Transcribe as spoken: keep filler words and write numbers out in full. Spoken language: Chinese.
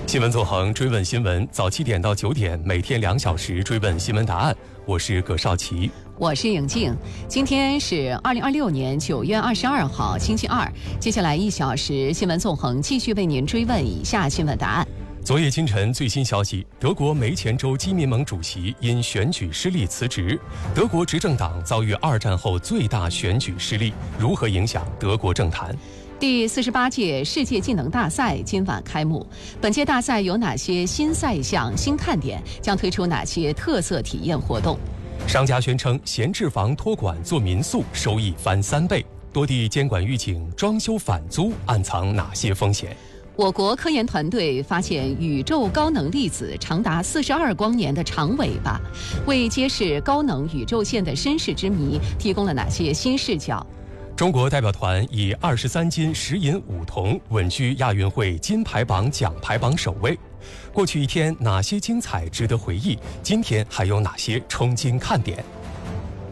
新闻纵横追问新闻，早七点到九点，每天两小时追问新闻答案。我是葛少奇， 我是颖静。今天是二零二六年九月二十二号，星期二。接下来一小时，新闻纵横继续为您追问以下新闻答案。 昨夜清晨最新消息，德国梅前州基民盟主席因选举失利辞职。德国执政党遭遇二战后最大选举失利，如何影响德国政坛？ 第四十八届世界技能大赛今晚开幕，本届大赛有哪些新赛项、新看点？将推出哪些特色体验活动？ 商家宣称闲置房托管做民宿收益翻三倍，多地监管预警装修返租暗藏哪些风险？ 我国科研团队发现宇宙高能粒子长达四十二光年的长尾巴，为揭示高能宇宙线的身世之谜提供了哪些新视角？ 中国代表团以二十三金十银五铜稳居亚运会金牌榜奖牌榜首位。过去一天哪些精彩值得回忆？今天还有哪些冲金看点？